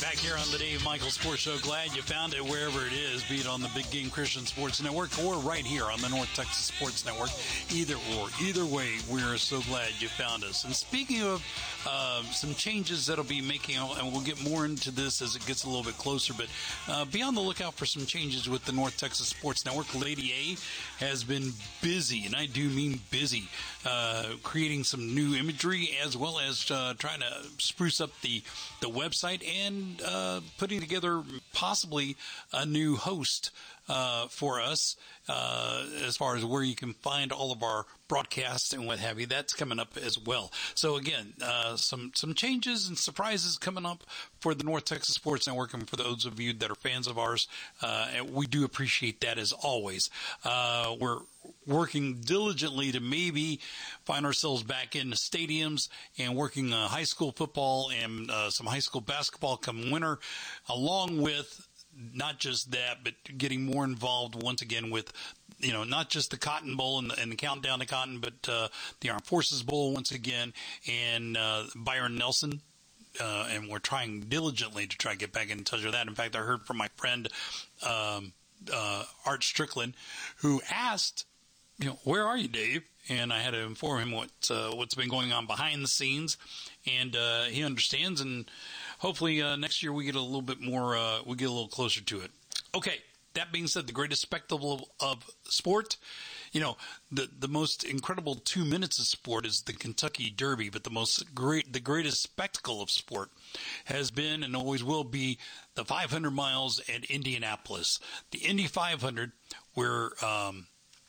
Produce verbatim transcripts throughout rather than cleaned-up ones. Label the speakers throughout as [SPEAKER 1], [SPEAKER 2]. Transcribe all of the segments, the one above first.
[SPEAKER 1] Back here on the Dave Michael Sports Show. Glad you found it wherever it is, be it on the Big Game Christian Sports Network or right here on the North Texas Sports Network. Either or, either way, we're so glad you found us. And speaking of uh, some changes that'll be making, and we'll get more into this as it gets a little bit closer, but uh, be on the lookout for some changes with the North Texas Sports Network. Lady A has been busy, and I do mean busy, uh, creating some new imagery as well as uh, trying to spruce up the, the website and Uh, putting together possibly a new host uh, for us uh, as far as where you can find all of our broadcasts and what have you. That's coming up as well. So again, uh, some some changes and surprises coming up for the North Texas Sports Network, and for those of you that are fans of ours, uh, and we do appreciate that as always. Uh, we're working diligently to maybe find ourselves back in the stadiums and working uh, high school football and uh, some high school basketball come winter, along with not just that, but getting more involved once again with, you know, not just the Cotton Bowl and the, and the countdown to Cotton, but uh, the Armed Forces Bowl once again, and uh, Byron Nelson. Uh, and we're trying diligently to try to get back in touch with that. In fact, I heard from my friend um, uh, Art Strickland, who asked, you know, where are you, Dave? And I had to inform him what, uh, what's been going on behind the scenes. And uh, he understands. And hopefully uh, next year we get a little bit more, uh, we get a little closer to it. Okay. That being said, the greatest spectacle of sport, you know, the, the most incredible two minutes of sport is the Kentucky Derby, but the most great, the greatest spectacle of sport has been and always will be the five hundred miles at Indianapolis. The Indy five hundred, where um,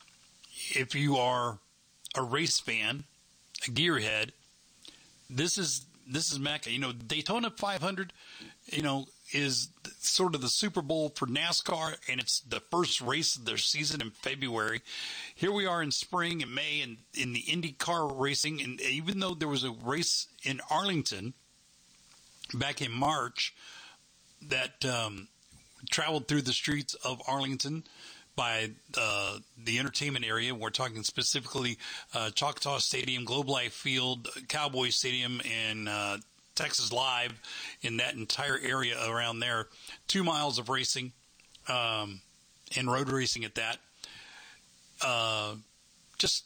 [SPEAKER 1] if you are a race fan, a gearhead, this is this is Mecca. You know, Daytona five hundred, you know, is sort of the Super Bowl for NASCAR, and it's the first race of their season in February. Here we are in spring and May and in the IndyCar racing, and even though there was a race in Arlington back in March that um, traveled through the streets of Arlington by uh, the entertainment area. We're talking specifically uh, Choctaw Stadium, Globe Life Field, Cowboy Stadium, and uh, Texas Live, in that entire area around there. Two miles of racing, um, and road racing at that. Uh, just,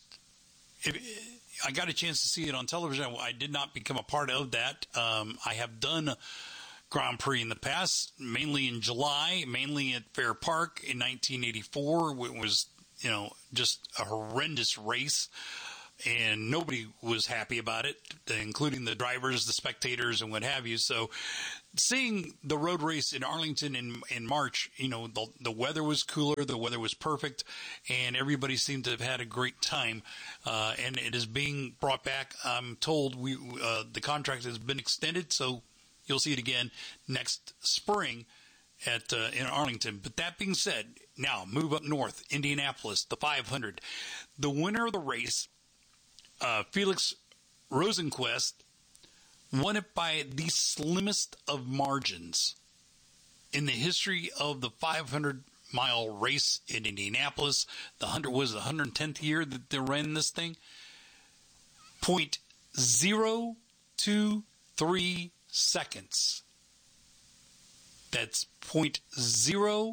[SPEAKER 1] if, I got a chance to see it on television. I did not become a part of that. Um, I have done Grand Prix in the past, mainly in July, mainly at Fair Park in nineteen eighty-four. It was, you know, just a horrendous race, and nobody was happy about it, including the drivers, the spectators, and what have you. So seeing the road race in Arlington in, in March, you know, the, the weather was cooler, the weather was perfect, and everybody seemed to have had a great time. Uh, and it is being brought back. I'm told we uh, the contract has been extended, so you'll see it again next spring at uh, in Arlington. But that being said, now move up north, Indianapolis, the five hundred. The winner of the race, Uh, Felix Rosenquist, won it by the slimmest of margins in the history of the five hundred mile race in Indianapolis. The hundred was the one hundred tenth year that they ran this thing. Point zero two three seconds. That's point zero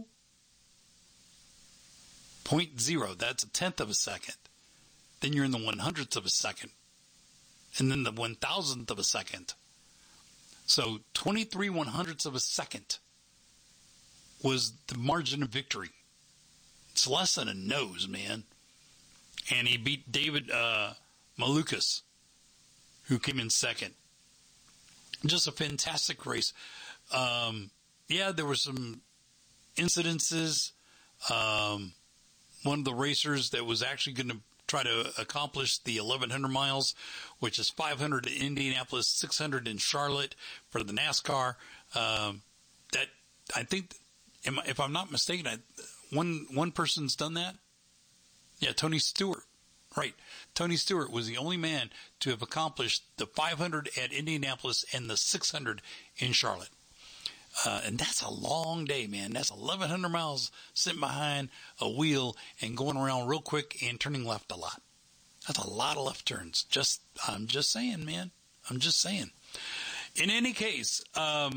[SPEAKER 1] point zero. That's a tenth of a second. Then you're in the one hundredth of a second, and then the one thousandth of a second. So twenty-three one hundredths of a second was the margin of victory. It's less than a nose, man. And he beat David uh, Malukas, who came in second. Just a fantastic race. Um, yeah, there were some incidences. Um, one of the racers that was actually going to try to accomplish the eleven hundred miles, which is five hundred in Indianapolis, six hundred in Charlotte for the NASCAR. Um, that I think, if I'm not mistaken, I, one one person's done that. Yeah, Tony Stewart. Right. Tony Stewart was the only man to have accomplished the five hundred at Indianapolis and the six hundred in Charlotte. Uh, and that's a long day, man. That's eleven hundred miles sitting behind a wheel and going around real quick and turning left a lot. That's a lot of left turns. Just, I'm just saying, man. I'm just saying. In any case, um,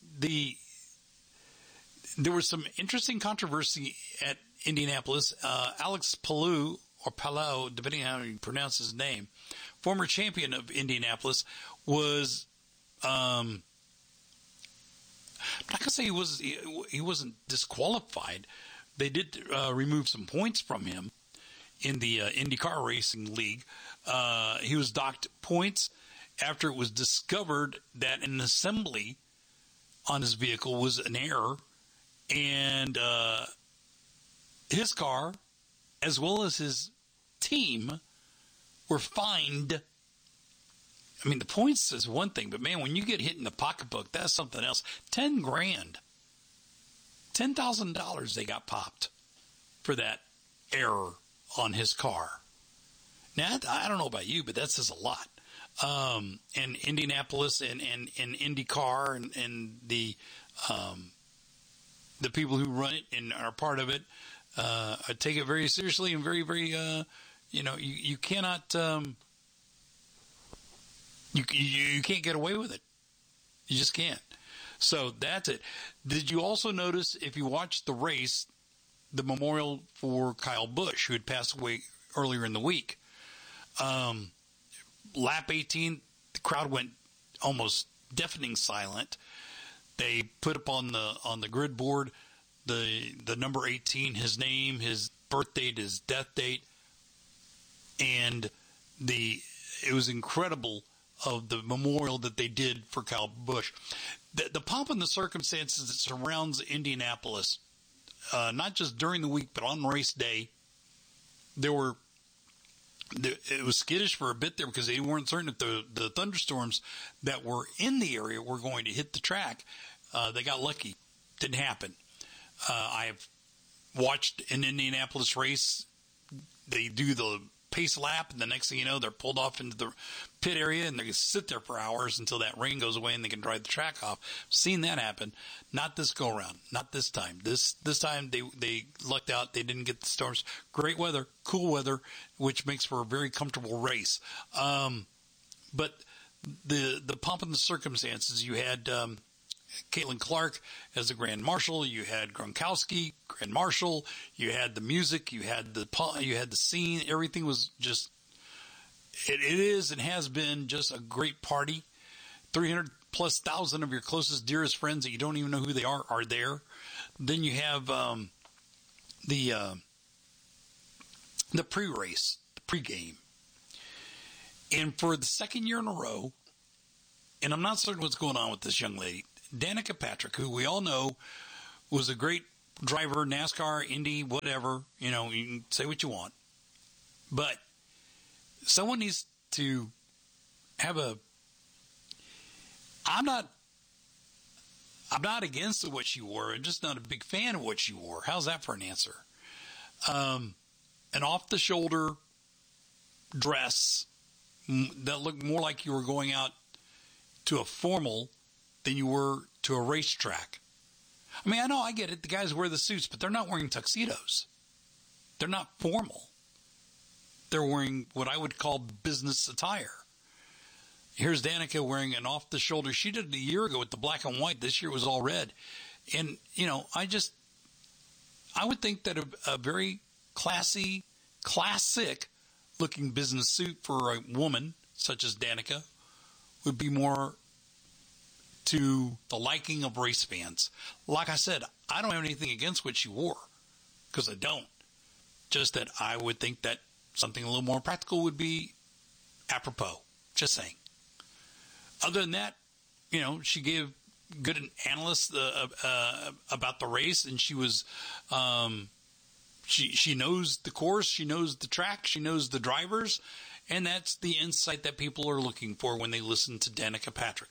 [SPEAKER 1] the there was some interesting controversy at Indianapolis. Uh, Alex Palou, or Palau, depending on how you pronounce his name, former champion of Indianapolis, was um, I'm not gonna say he was he, he wasn't disqualified. They did uh, remove some points from him in the uh, IndyCar Racing League. Uh, he was docked points after it was discovered that an assembly on his vehicle was an error, and uh, his car, as well as his team, were fined. I mean, the points is one thing, but man, when you get hit in the pocketbook, that's something else. Ten grand. Ten thousand dollars they got popped for that error on his car. Now, I don't know about you, but that says a lot. Um, and Indianapolis and, and, and IndyCar and, and the um, the people who run it and are part of it uh, take it very seriously and very, very, uh, you know, you, you cannot, um, you, you you can't get away with it. You just can't. So that's it. Did you also notice, if you watched the race, the memorial for Kyle Busch, who had passed away earlier in the week? Um, lap eighteen, the crowd went almost deafening silent. They put up on the on the grid board the the number eighteen, his name, his birth date, his death date, and the it was incredible of the memorial that they did for Kyle Busch. The, the pomp and the circumstances that surrounds Indianapolis, uh, not just during the week but on race day, there were. It was skittish for a bit there because they weren't certain if the, the thunderstorms that were in the area were going to hit the track. Uh, they got lucky. Didn't happen. Uh, I have watched an Indianapolis race. They do the pace lap, and the next thing you know, they're pulled off into the pit area, and they can sit there for hours until that rain goes away and they can drive the track off. Seen that happen. Not this go around. Not this time. This this time they they lucked out. They didn't get the storms. Great weather, cool weather, which makes for a very comfortable race. Um, but the the pomp and the circumstances, you had um, Caitlin Clark as the Grand Marshal. You had Gronkowski, Grand Marshal. You had the music. You had the you had the scene. Everything was just. It, it is and has been just a great party. three hundred plus thousand of your closest, dearest friends that you don't even know who they are are there. Then you have um, the uh, the pre-race, the pre-game. And for the second year in a row, and I'm not certain what's going on with this young lady, Danica Patrick, who we all know was a great driver, NASCAR, Indy, whatever. You know, you can say what you want. But someone needs to have a. I'm not. I'm not against what she wore. I'm just not a big fan of what she wore. How's that for an answer? Um, an off-the-shoulder dress that looked more like you were going out to a formal than you were to a racetrack. I mean, I know, I get it. The guys wear the suits, but they're not wearing tuxedos. They're not formal. They're wearing what I would call business attire. Here's Danica wearing an off-the-shoulder. She did it a year ago with the black and white. This year was all red. And, you know, I just, I would think that a, a very classy, classic-looking business suit for a woman such as Danica would be more to the liking of race fans. Like I said, I don't have anything against what she wore, because I don't. Just that I would think that something a little more practical would be apropos. Just saying. Other than that, you know, she gave good analysts uh, uh, about the race, and she was, um, she she knows the course, she knows the track, she knows the drivers, and that's the insight that people are looking for when they listen to Danica Patrick.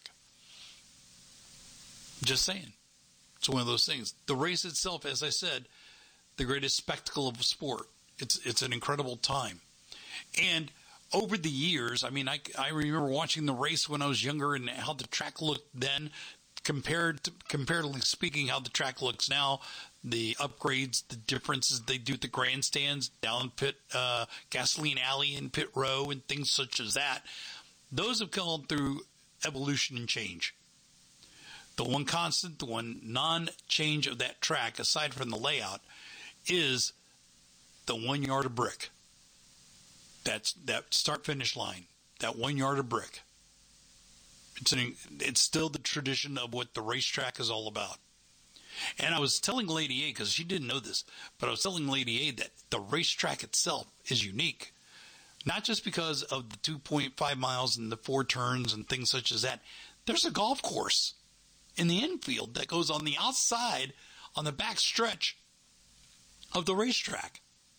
[SPEAKER 1] Just saying. It's one of those things. The race itself, as I said, the greatest spectacle of sport. It's it's an incredible time. And over the years, I mean, I, I remember watching the race when I was younger and how the track looked then, compared to, comparatively speaking, how the track looks now, the upgrades, the differences they do at the grandstands, down pit, uh, gasoline alley and pit row and things such as that. Those have gone through evolution and change. The one constant, the one non-change of that track, aside from the layout, is the one yard of brick. That's that start-finish line, that one yard of brick. It's an, it's still the tradition of what the racetrack is all about. And I was telling Lady A, because she didn't know this, but I was telling Lady A that the racetrack itself is unique. Not just because of the two point five miles and the four turns and things such as that. There's a golf course in the infield that goes on the outside, on the back stretch of the racetrack.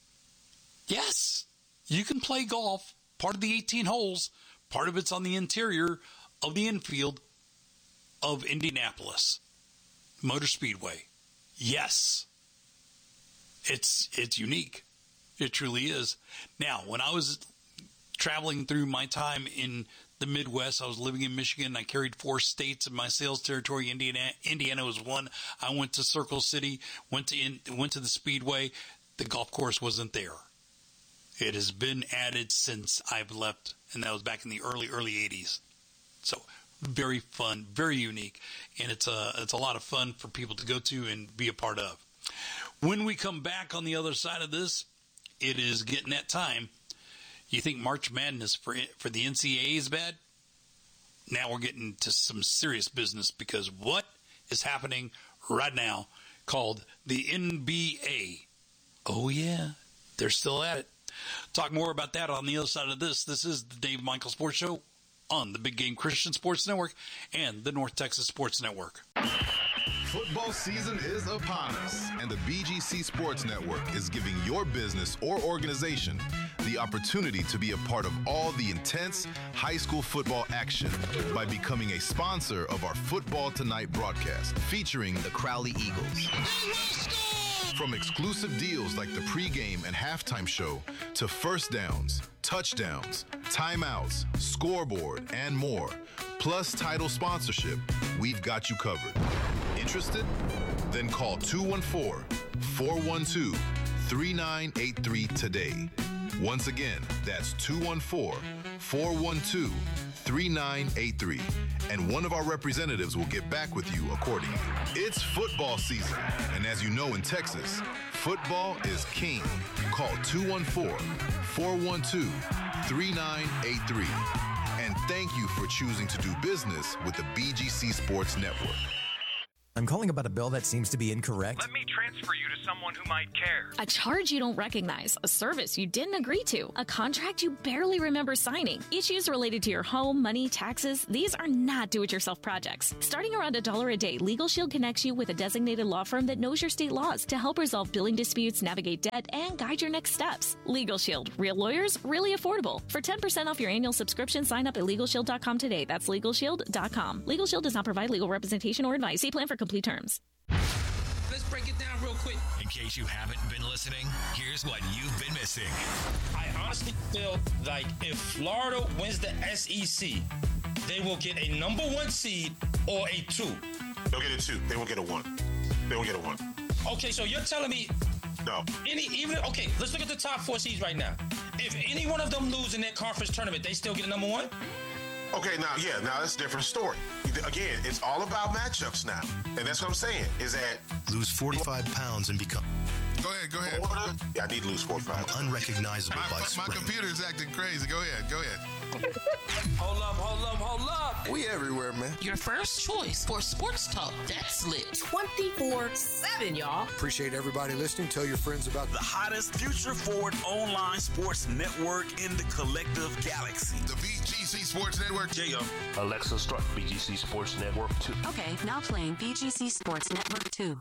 [SPEAKER 1] Yes, you can play golf, part of the eighteen holes, part of it's on the interior of the infield of Indianapolis Motor Speedway. Yes, it's it's unique. It truly is. Now, when I was traveling through my time in the Midwest, I was living in Michigan. I carried four states in my sales territory. Indiana, Indiana was one. I went to Circle City, went to in, went to the Speedway. The golf course wasn't there. It has been added since I've left, and that was back in the early, early eighties. So very fun, very unique, and it's a, it's a lot of fun for people to go to and be a part of. When we come back on the other side of this, it is getting that time. You think March Madness for for the N C double A is bad? Now we're getting to some serious business, because what is happening right now called the N B A. Oh, yeah, they're still at it. Talk more about that on the other side of this. This is the Dave Michael Sports Show on the Big Game Christian Sports Network and the North Texas Sports Network.
[SPEAKER 2] Football season is upon us, and the B G C Sports Network is giving your business or organization the opportunity to be a part of all the intense high school football action by becoming a sponsor of our Football Tonight broadcast featuring the Crowley Eagles. From exclusive deals like the pregame and halftime show to first downs, touchdowns, timeouts, scoreboard, and more, plus title sponsorship, we've got you covered. Interested? Then call two one four, four one two, three nine eight three today. Once again, that's two one four, four one two, three nine eight three, and one of our representatives will get back with you accordingly. It's football season, and as you know in Texas, football is king. Call two one four, four one two, three nine eight three. And thank you for choosing to do business with the B G C Sports Network.
[SPEAKER 3] I'm calling about a bill that seems to be incorrect.
[SPEAKER 4] Let me transfer you to someone who might care.
[SPEAKER 5] A charge you don't recognize, a service you didn't agree to, a contract you barely remember signing. Issues related to your home, money, taxes, these are not do-it-yourself projects. Starting around a dollar a day, Legal Shield connects you with a designated law firm that knows your state laws to help resolve billing disputes, navigate debt, and guide your next steps. Legal Shield. Real lawyers, really affordable. For ten percent off your annual subscription, sign up at legal shield dot com today. That's legal shield dot com. Legal Shield does not provide legal representation or advice. See plan for complete terms.
[SPEAKER 6] Let's break it down real quick.
[SPEAKER 7] In case you haven't been listening, here's what you've been missing.
[SPEAKER 6] I honestly feel like if Florida wins the S E C, they will get a number one seed or a two.
[SPEAKER 8] They'll get a two. They won't get a one. They won't get a one.
[SPEAKER 6] Okay, so you're telling me
[SPEAKER 8] no.
[SPEAKER 6] Any even okay, let's look at the top four seeds right now. If any one of them lose in their conference tournament, they still get a number one?
[SPEAKER 8] Okay, now, yeah, now that's a different story. Again, it's all about matchups now. And that's what I'm saying, is that...
[SPEAKER 9] Lose forty-five pounds and become...
[SPEAKER 10] Go ahead, go ahead.
[SPEAKER 8] Yeah, I need to lose forty-five.
[SPEAKER 9] Unrecognizable
[SPEAKER 10] my,
[SPEAKER 9] by
[SPEAKER 10] my,
[SPEAKER 9] spring.
[SPEAKER 10] My computer is acting crazy. Go ahead, go ahead.
[SPEAKER 6] Hold up, hold up, hold up.
[SPEAKER 10] We everywhere, man.
[SPEAKER 11] Your first choice for sports talk that's lit.
[SPEAKER 12] twenty-four seven, y'all.
[SPEAKER 13] Appreciate everybody listening. Tell your friends about
[SPEAKER 14] the hottest future forward online sports network in the collective galaxy.
[SPEAKER 10] The B G C Sports Network.
[SPEAKER 14] Yeah, yo.
[SPEAKER 15] Alexa, start B G C Sports Network two.
[SPEAKER 16] Okay, now playing B G C Sports Network two.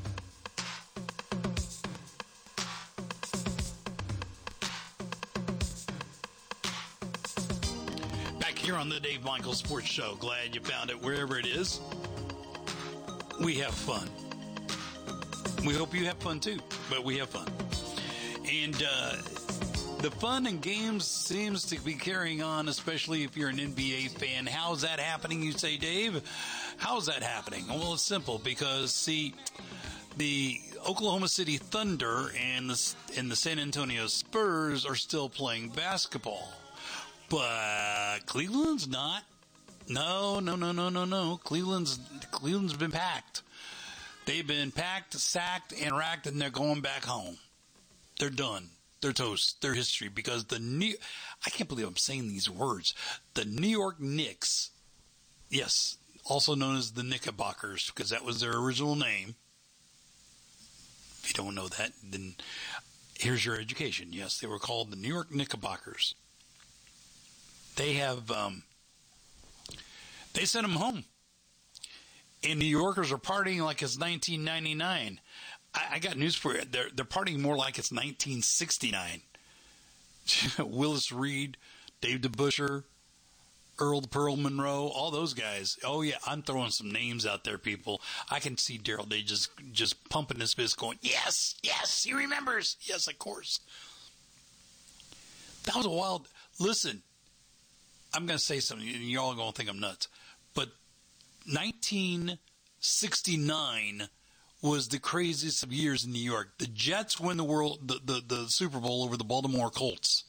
[SPEAKER 1] Here on the Dave Michael Sports Show. Glad you found it wherever it is. We have fun. We hope you have fun too, but we have fun. And uh, the fun and games seems to be carrying on, especially if you're an N B A fan. How's that happening, you say, Dave? How's that happening? Well, it's simple because, see, the Oklahoma City Thunder and the, and the San Antonio Spurs are still playing basketball. But Cleveland's not. No, no, no, no, no, no. Cleveland's packed. Cleveland's been packed. They've been packed, sacked, and racked, and they're going back home. They're done. They're toast. They're history because the New I can't believe I'm saying these words. The New York Knicks, yes, also known as the Knickerbockers because that was their original name. If you don't know that, then here's your education. Yes, they were called the New York Knickerbockers. They have, um, they sent them home. And New Yorkers are partying like it's nineteen ninety-nine. I, I got news for you. They're, they're partying more like it's nineteen sixty-nine. Willis Reed, Dave DeBuscher, Earl the Pearl Monroe, all those guys. Oh, yeah, I'm throwing some names out there, people. I can see Daryl Day just, just pumping his fist going, yes, yes, he remembers. Yes, of course. That was a wild... Listen, I'm going to say something, and y'all are going to think I'm nuts. But nineteen sixty-nine was the craziest of years in New York. The Jets win the world, the, the, the Super Bowl over the Baltimore Colts.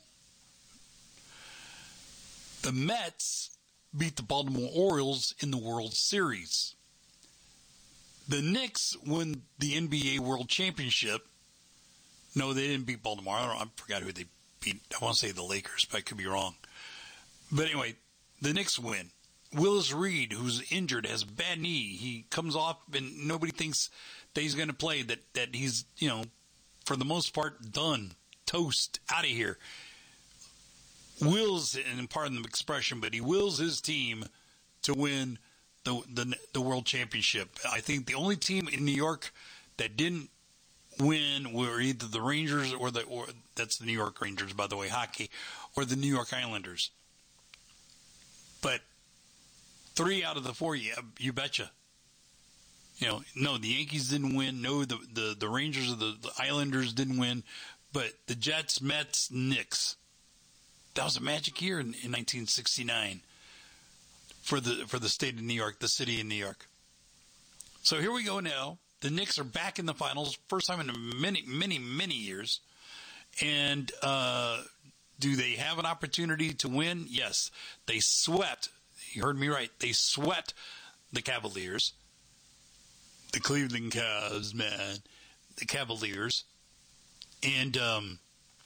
[SPEAKER 1] The Mets beat the Baltimore Orioles in the World Series. The Knicks win the N B A World Championship. No, they didn't beat Baltimore. I don't know. I forgot who they beat. I want to say the Lakers, but I could be wrong. But anyway, the Knicks win. Willis Reed, who's injured, has a bad knee. He comes off, and nobody thinks that he's going to play, that, that he's, you know, for the most part, done. Toast. Out of here. Wills, and pardon the expression, but he wills his team to win the, the the world championship. I think the only team in New York that didn't win were either the Rangers or the or that's the New York Rangers, by the way, hockey, or the New York Islanders. But three out of the four, yeah, you betcha. You know, no, the Yankees didn't win. No, the the, the Rangers or the, the Islanders didn't win. But the Jets, Mets, Knicks. That was a magic year in, in nineteen sixty-nine for the for the state of New York, the city of New York. So here we go now. The Knicks are back in the finals, first time in many, many, many years. And uh, do they have an opportunity to win? Yes. They swept. You heard me right. They swept the Cavaliers. The Cleveland Cavs, man. The Cavaliers. And um,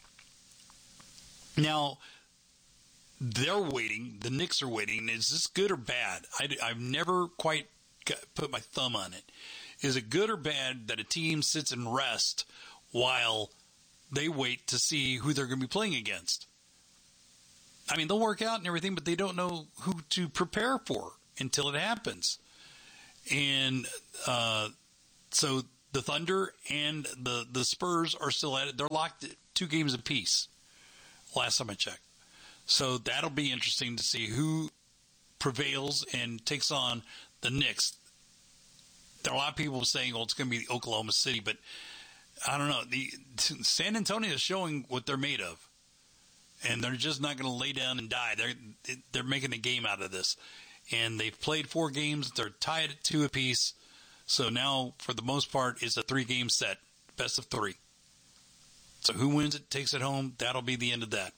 [SPEAKER 1] now they're waiting. The Knicks are waiting. Is this good or bad? I, I've never quite got, put my thumb on it. Is it good or bad that a team sits and rests while they wait to see who they're going to be playing against? I mean, they'll work out and everything, but they don't know who to prepare for until it happens. And uh, so the Thunder and the, the Spurs are still at it. They're locked at two games apiece, last time I checked. So that'll be interesting to see who prevails and takes on the Knicks. There are a lot of people saying, well, it's going to be Oklahoma City, but I don't know. The San Antonio is showing what they're made of, and they're just not going to lay down and die. They're they're making a game out of this, and they've played four games. They're tied at two apiece, so now for the most part, it's a three-game set, best of three. So who wins it, takes it home. That'll be the end of that.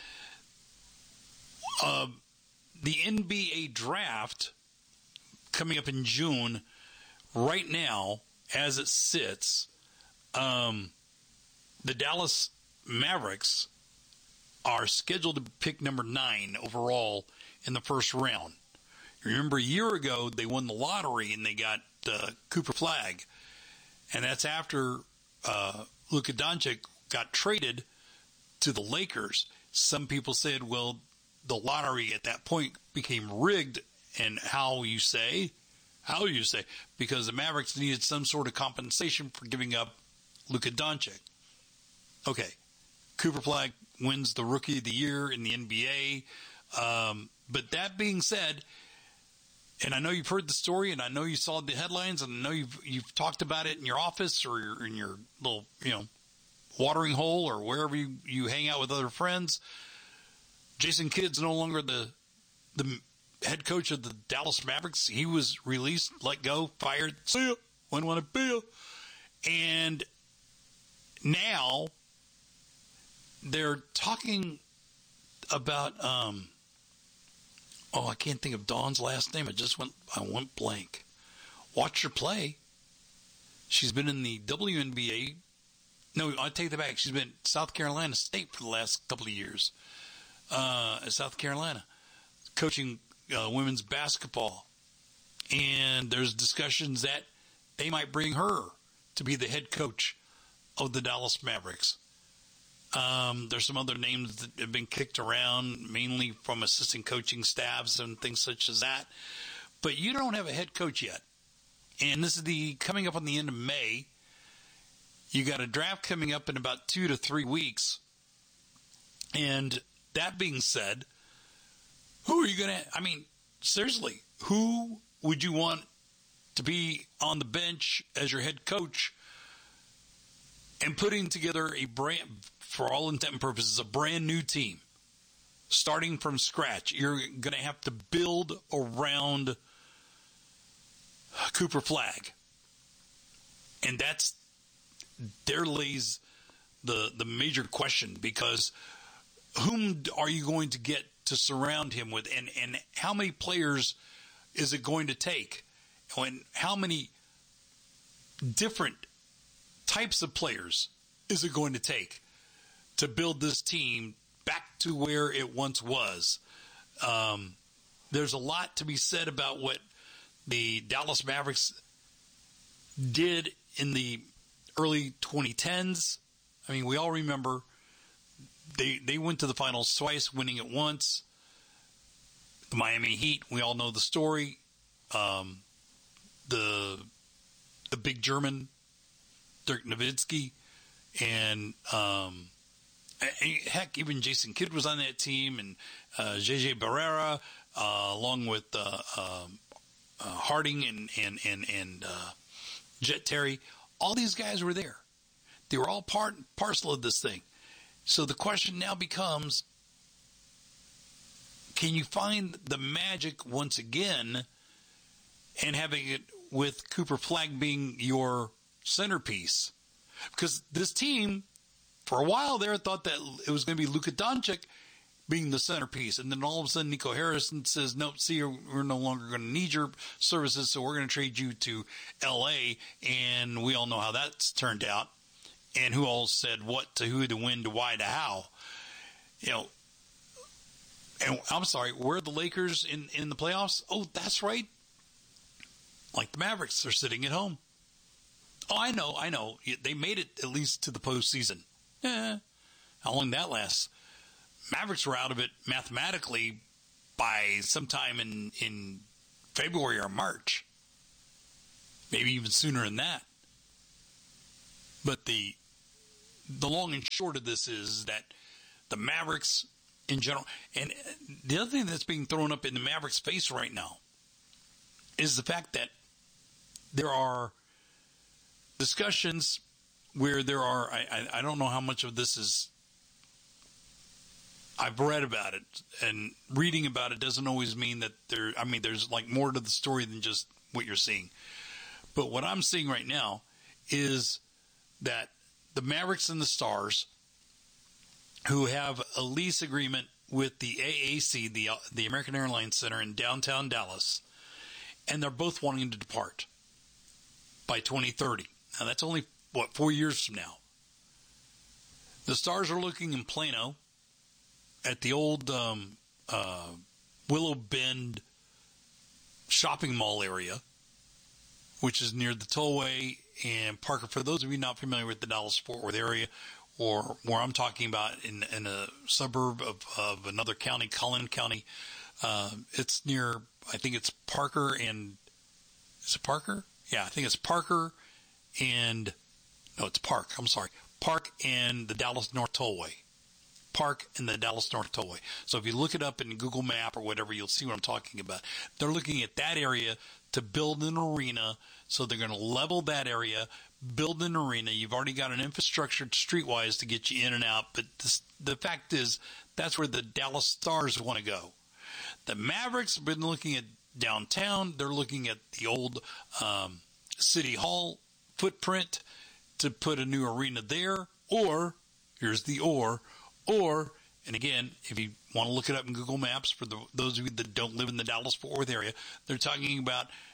[SPEAKER 1] Uh, the N B A draft coming up in June. Right now, as it sits, um, the Dallas Mavericks are scheduled to pick number nine overall in the first round. Remember, a year ago, they won the lottery and they got uh, Cooper Flagg. And that's after uh, Luka Doncic got traded to the Lakers. Some people said, well, the lottery at that point became rigged, and how you say... How you say? Because the Mavericks needed some sort of compensation for giving up Luka Doncic. Okay. Cooper Flagg wins the Rookie of the Year in the N B A. Um, but that being said, and I know you've heard the story, and I know you saw the headlines, and I know you've you've talked about it in your office or your, in your little, you know, watering hole or wherever you, you hang out with other friends. Jason Kidd's no longer the the head coach of the Dallas Mavericks. He was released, let go, fired. See ya. Wouldn't want to be ya. And now they're talking about, um, oh, I can't think of Dawn's last name. I just went, I went blank. watched her play. She's been in the W N B A. No, I take that back. She's been at South Carolina State for the last couple of years. Uh, at South Carolina, coaching uh, women's basketball. And there's discussions that they might bring her to be the head coach of the Dallas Mavericks. Um, there's some other names that have been kicked around, mainly from assistant coaching staffs and things such as that. But you don't have a head coach yet. And this is the coming up on the end of May. You got a draft coming up in about two to three weeks. And that being said, who are you going to, I mean, seriously, who would you want to be on the bench as your head coach and putting together a brand, for all intent and purposes, a brand new team, starting from scratch? You're going to have to build around Cooper Flagg. And that's, there lays the, the major question, because whom are you going to get to surround him with, and, and how many players is it going to take, and how many different types of players is it going to take to build this team back to where it once was? Um, there's a lot to be said about what the Dallas Mavericks did in the early twenty tens. I mean, we all remember they they went to the finals twice, winning it once. The Miami Heat, we all know the story. Um, the the big German, Dirk Nowitzki, and um, heck, even Jason Kidd was on that team, and uh, J J Barrera, uh, along with uh, uh, uh, Harding and and and, and uh, Jet Terry. All these guys were there. They were all part and parcel of this thing. So the question now becomes, can you find the magic once again, and having it with Cooper Flagg being your centerpiece? Because this team, for a while there, thought that it was going to be Luka Doncic being the centerpiece. And then all of a sudden, Nico Harrison says, nope, see, we're no longer going to need your services, so we're going to trade you to L A. And we all know how that's turned out. And who all said what to who to when to why to how. You know, and I'm sorry, where are the Lakers in, in the playoffs? Oh, that's right. Like the Mavericks, they're sitting at home. Oh, I know, I know. They made it at least to the postseason. Eh, how long that lasts? Mavericks were out of it mathematically by sometime in, in February or March. Maybe even sooner than that. But the the long and short of this is that the Mavericks in general, and the other thing that's being thrown up in the Mavericks' face right now is the fact that there are discussions where there are, I, I, I don't know how much of this is, I've read about it, and reading about it doesn't always mean that there, I mean, there's like more to the story than just what you're seeing. But what I'm seeing right now is that the Mavericks and the Stars, who have a lease agreement with the A A C, the the American Airlines Center in downtown Dallas, and they're both wanting to depart by twenty thirty. Now, that's only, what, four years from now. The Stars are looking in Plano at the old um, uh, Willow Bend shopping mall area, which is near the Tollway and Parker. For those of you not familiar with the Dallas-Fort Worth area, or where I'm talking about in, in a suburb of, of another county, Cullen County, uh, it's near, I think it's Parker and, is it Parker? Yeah, I think it's Parker and, no, it's Park, I'm sorry, Park and the Dallas North Tollway. Park and the Dallas North Tollway. So if you look it up in Google Map or whatever, you'll see what I'm talking about. They're looking at that area to build an arena. So they're going to level that area, build an arena. You've already got an infrastructure streetwise to get you in and out. But this, the fact is, that's where the Dallas Stars want to go. The Mavericks have been looking at downtown. They're looking at the old um, City Hall footprint to put a new arena there. Or, here's the or, or, and again, if you want to look it up in Google Maps, for the, those of you that don't live in the Dallas-Fort Worth area, they're talking about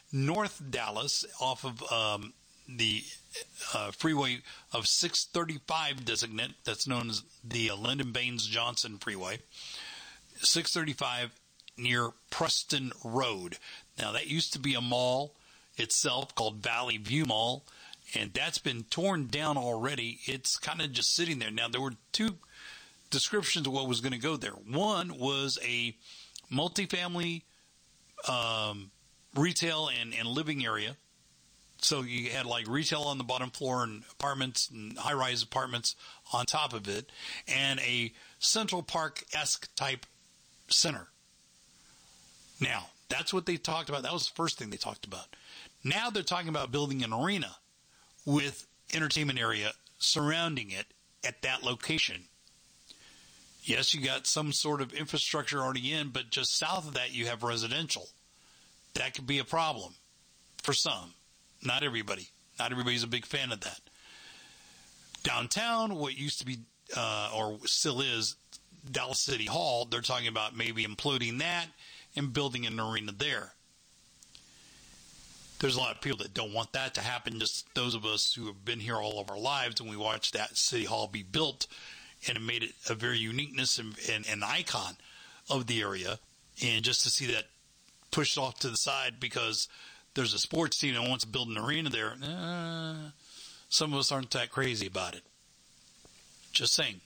[SPEAKER 1] North Dallas off of um, the uh, freeway of six thirty-five designate, that's known as the uh, Lyndon Baines Johnson Freeway, six thirty-five near Preston Road. Now, that used to be a mall itself called Valley View Mall, and that's been torn down already. It's kind of just sitting there. Now, there were two descriptions of what was going to go there. One was a multifamily um, retail and, and living area. So you had like retail on the bottom floor and apartments and high-rise apartments on top of it, and a Central Park-esque type center. Now, that's what they talked about. That was the first thing they talked about. Now they're talking about building an arena with entertainment area surrounding it at that location. Yes, you got some sort of infrastructure already in, but just south of that you have residential. That could be a problem for some. Not everybody. Not everybody's a big fan of that. Downtown, what used to be, uh, or still is, Dallas City Hall, they're talking about maybe imploding that and building an arena there. There's a lot of people that don't want that to happen, just those of us who have been here all of our lives, and we watched that City Hall be built, and it made it a very uniqueness and, and an icon of the area. And just to see that pushed off to the side because there's a sports team that wants to build an arena there, uh, some of us aren't that crazy about it. Just saying.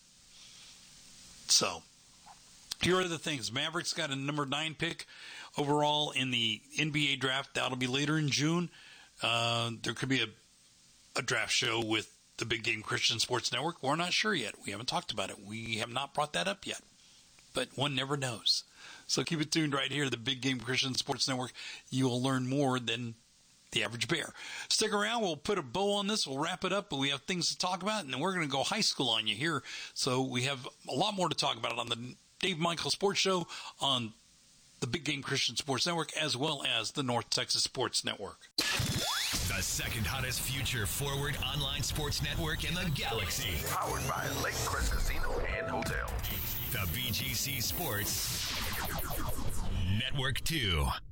[SPEAKER 1] So, here are the things. Mavericks got a number nine pick overall in the N B A draft. That'll be later in June. Uh, there could be a, a draft show with the Big Game Christian Sports Network. We're not sure yet. We haven't talked about it. We have not brought that up yet. But one never knows. So keep it tuned right here to the Big Game Christian Sports Network. You will learn more than the average bear. Stick around. We'll put a bow on this. We'll wrap it up, but we have things to talk about, and then we're going to go high school on you here. So we have a lot more to talk about on the Dave Michael Sports Show on the Big Game Christian Sports Network, as well as the North Texas Sports Network.
[SPEAKER 7] The second hottest future forward online sports network in the galaxy.
[SPEAKER 10] Powered by Lakecrest Casino and Hotel.
[SPEAKER 7] The B G C Sports Network two.